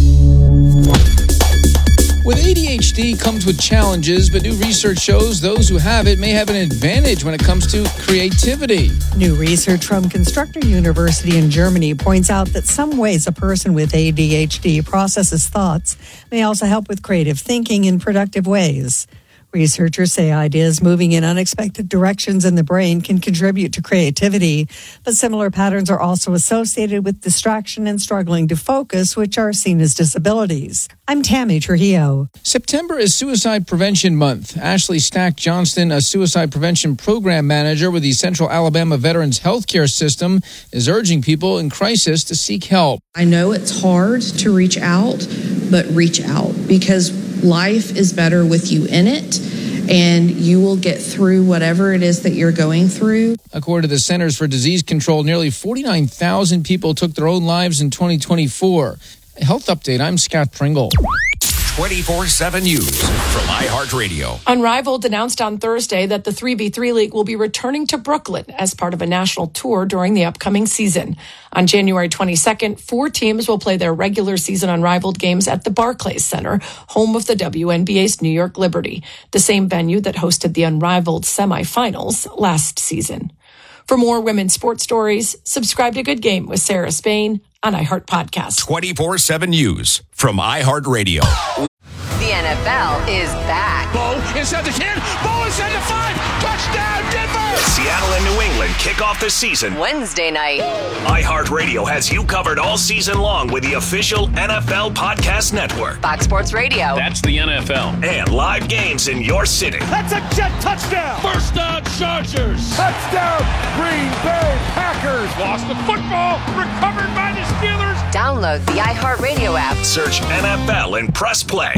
With ADHD comes with challenges, but new research shows those who have it may have an advantage when it comes to creativity. New research from Constructor University in Germany points out that some ways a person with ADHD processes thoughts may also help with creative thinking in productive ways. Researchers say ideas moving in unexpected directions in the brain can contribute to creativity, but similar patterns are also associated with distraction and struggling to focus, which are seen as disabilities. I'm Tammy Trujillo. September is Suicide Prevention Month. Ashley Stack Johnston, a suicide prevention program manager with the Central Alabama Veterans Healthcare System, is urging people in crisis to seek help. I know it's hard to reach out, but reach out because life is better with you in it, and you will get through whatever it is that you're going through. According to the Centers for Disease Control, nearly 49,000 people took their own lives in 2024. Health Update, I'm Scott Pringle. 24/7 News from iHeartRadio. Unrivaled announced on Thursday that the 3v3 League will be returning to Brooklyn as part of a national tour during the upcoming season. On January 22nd, 4 teams will play their regular season Unrivaled games at the Barclays Center, home of the WNBA's New York Liberty, the same venue that hosted the Unrivaled semifinals last season. For more women's sports stories, subscribe to Good Game with Sarah Spain on iHeart Podcast. 24/7 News from iHeartRadio. The NFL is back. Bo inside the 10. Bo inside the 5. Touchdown, Denver! Seattle and New England kick off the season Wednesday night. iHeartRadio has you covered all season long with the official NFL Podcast Network. Fox Sports Radio. That's the NFL. And live games in your city. That's a Jet touchdown! First down, Chargers! Touchdown, Green Bay Packers! Lost the football, recovered by the Steelers! Download the iHeartRadio app. Search NFL and press play.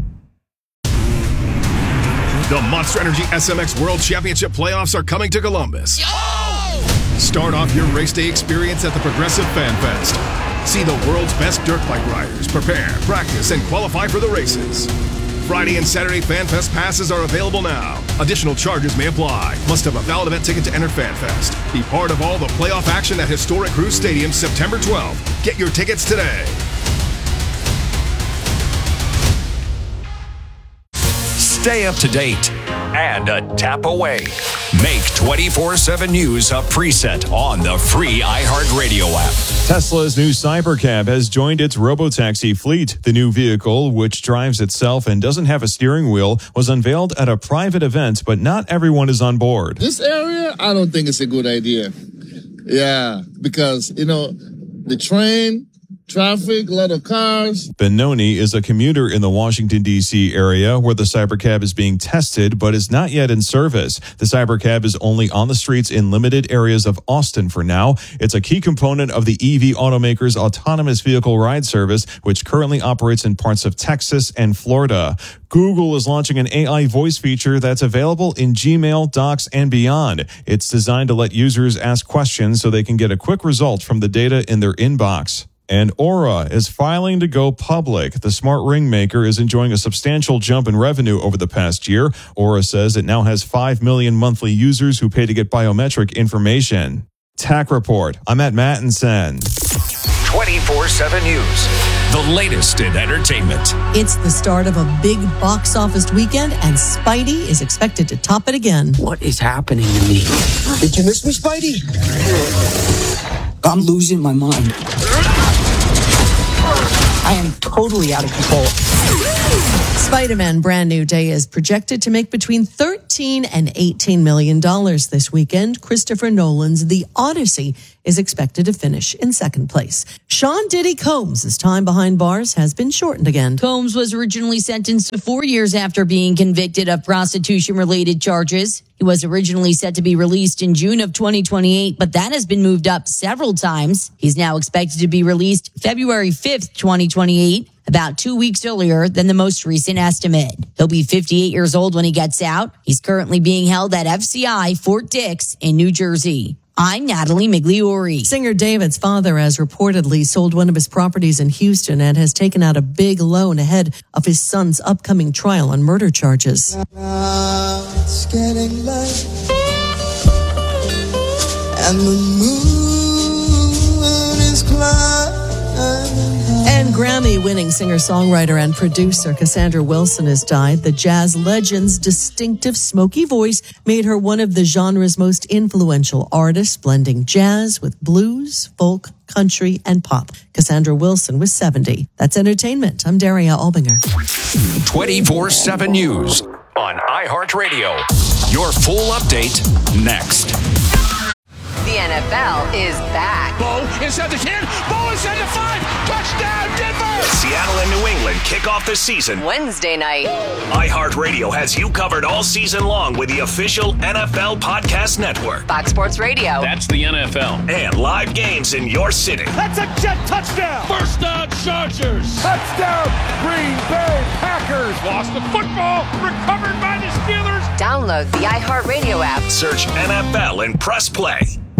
The Monster Energy SMX World Championship Playoffs are coming to Columbus. Start off your race day experience at the Progressive Fan Fest. See the world's best dirt bike riders prepare, practice, and qualify for the races. Friday and Saturday Fan Fest passes are available now. Additional charges may apply. Must have a valid event ticket to enter Fan Fest. Be part of all the playoff action at Historic Crew Stadium September 12th. Get your tickets today. Stay up to date and a tap away. Make 24/7 News a preset on the free iHeartRadio app. Tesla's new Cybercab has joined its robotaxi fleet. The new vehicle, which drives itself and doesn't have a steering wheel, was unveiled at a private event, but not everyone is on board. This area, I don't think it's a good idea. Yeah, because, the train traffic, a lot of cars. Benoni is a commuter in the Washington, D.C. area where the Cybercab is being tested but is not yet in service. The Cybercab is only on the streets in limited areas of Austin for now. It's a key component of the EV automaker's autonomous vehicle ride service, which currently operates in parts of Texas and Florida. Google is launching an AI voice feature that's available in Gmail, Docs, and beyond. It's designed to let users ask questions so they can get a quick result from the data in their inbox. And Aura is filing to go public. The smart ring maker is enjoying a substantial jump in revenue over the past year. Aura says it now has 5 million monthly users who pay to get biometric information. Tech Report. I'm at Mattinson. 24/7 News. The latest in entertainment. It's the start of a big box office weekend, and Spidey is expected to top it again. What is happening to me? Did you miss me, Spidey? I'm losing my mind. I am totally out of control. Spider-Man Brand New Day is projected to make between $13 and $18 million this weekend. Christopher Nolan's The Odyssey is expected to finish in second place. Sean Diddy Combs' time behind bars has been shortened again. Combs was originally sentenced to 4 years after being convicted of prostitution-related charges. He was originally set to be released in June of 2028, but that has been moved up several times. He's now expected to be released February 5th, 2028, about 2 weeks earlier than the most recent estimate. He'll be 58 years old when he gets out. He's currently being held at FCI Fort Dix in New Jersey. I'm Natalie Migliori. Singer David's father has reportedly sold one of his properties in Houston and has taken out a big loan ahead of his son's upcoming trial on murder charges. It's getting late, and the moon is climbing. And Grammy-winning singer-songwriter and producer Cassandra Wilson has died. The jazz legend's distinctive smoky voice made her one of the genre's most influential artists, blending jazz with blues, folk, country, and pop. Cassandra Wilson was 70. That's entertainment. I'm Daria Albinger. 24/7 News on iHeartRadio. Your full update next. The NFL is back. Bo inside the 10. Bo inside the 5. Touchdown, Denver! Seattle and New England kick off the season Wednesday night. iHeartRadio has you covered all season long with the official NFL Podcast Network. Fox Sports Radio. That's the NFL. And live games in your city. That's a jet touchdown. First down, Chargers. Touchdown, Green Bay Packers. Lost the football. Recovered by the Steelers. Download the iHeartRadio app. Search NFL and press play.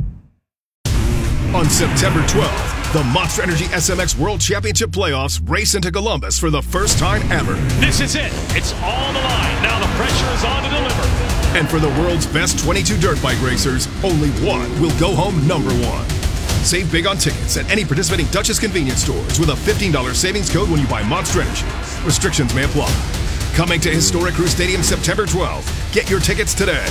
On September 12th, the Monster Energy SMX World Championship Playoffs race into Columbus for the first time ever. This is it. It's on the line. Now the pressure is on to deliver. And for the world's best 22 dirt bike racers, only one will go home number one. Save big on tickets at any participating Dutchess convenience stores with a $15 savings code when you buy Monster Energy. Restrictions may apply. Coming to historic Crew Stadium September 12th. Get your tickets today.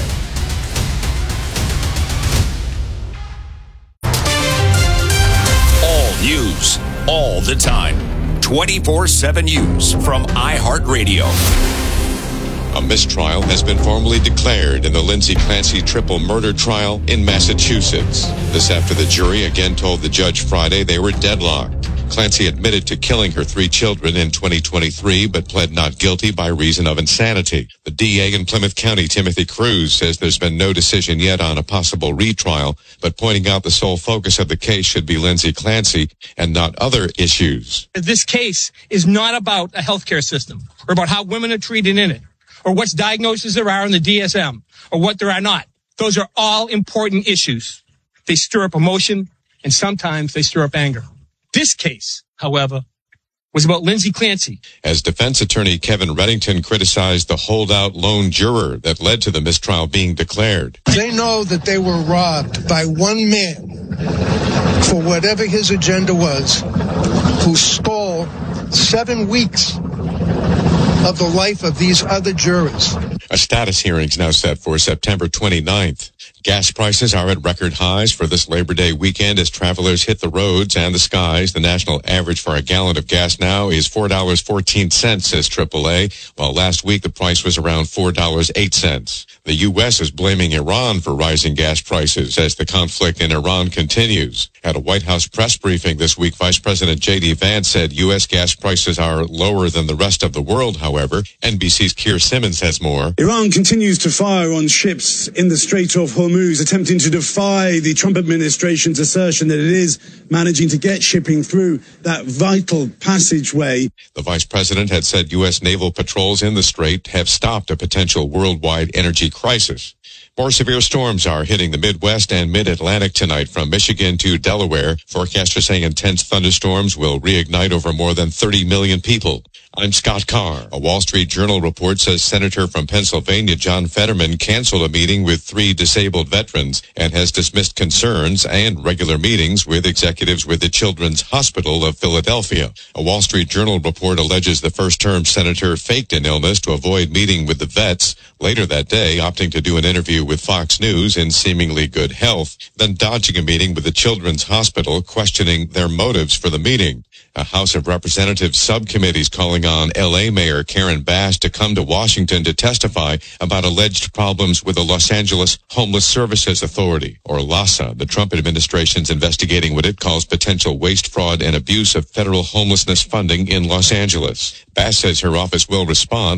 News all the time. 24/7 News from iHeartRadio. A mistrial has been formally declared in the Lindsay Clancy triple murder trial in Massachusetts. This after the jury again told the judge Friday they were deadlocked. Clancy admitted to killing her 3 children in 2023, but pled not guilty by reason of insanity. The DA in Plymouth County, Timothy Cruz, says there's been no decision yet on a possible retrial, but pointing out the sole focus of the case should be Lindsay Clancy and not other issues. This case is not about a healthcare system or about how women are treated in it or what diagnoses there are in the DSM or what there are not. Those are all important issues. They stir up emotion and sometimes they stir up anger. This case, however, was about Lindsay Clancy. As defense attorney Kevin Reddington criticized the holdout lone juror that led to the mistrial being declared. They know that they were robbed by one man for whatever his agenda was, who stole 7 weeks of the life of these other jurors. A status hearing is now set for September 29th. Gas prices are at record highs for this Labor Day weekend as travelers hit the roads and the skies. The national average for a gallon of gas now is $4.14, says AAA, while last week the price was around $4.08. The U.S. is blaming Iran for rising gas prices as the conflict in Iran continues. At a White House press briefing this week, Vice President J.D. Vance said U.S. gas prices are lower than the rest of the world, however. NBC's Keir Simmons has more. Iran continues to fire on ships in the Strait of Hormuz, attempting to defy the Trump administration's assertion that it is managing to get shipping through that vital passageway. The vice president had said U.S. naval patrols in the strait have stopped a potential worldwide energy crisis. More severe storms are hitting the Midwest and Mid-Atlantic tonight from Michigan to Delaware. Forecasters saying intense thunderstorms will reignite over more than 30 million people. I'm Scott Carr. A Wall Street Journal report says Senator from Pennsylvania John Fetterman canceled a meeting with 3 disabled veterans and has dismissed concerns and regular meetings with executives with the Children's Hospital of Philadelphia. A Wall Street Journal report alleges the first-term senator faked an illness to avoid meeting with the vets, later that day opting to do an interview with Fox News in seemingly good health, then dodging a meeting with the Children's Hospital, questioning their motives for the meeting. A House of Representatives subcommittee is calling on L.A. Mayor Karen Bass to come to Washington to testify about alleged problems with the Los Angeles Homeless Services Authority, or LAHSA. The Trump administration's investigating what it calls potential waste, fraud, and abuse of federal homelessness funding in Los Angeles. Bass says her office will respond